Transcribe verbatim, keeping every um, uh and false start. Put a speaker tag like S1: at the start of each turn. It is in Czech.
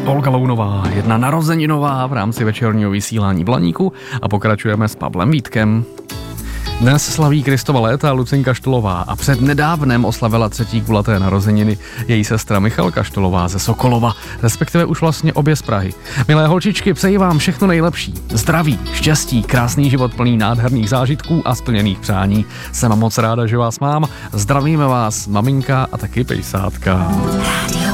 S1: Olga Lounová, jedna narozeninová v rámci večerního vysílání Blaníku a pokračujeme s Pavlem Vítkem. Dnes slaví Kristova léta Lucinka Štolová a před nedávnem oslavila třetí kulaté narozeniny její sestra Michalka Štolová ze Sokolova, respektive už vlastně obě z Prahy. Milé holčičky, přeji vám všechno nejlepší. Zdraví, štěstí, krásný život plný nádherných zážitků a splněných přání. Jsem moc ráda, že vás mám. Zdravíme vás maminka a taky pejsátka.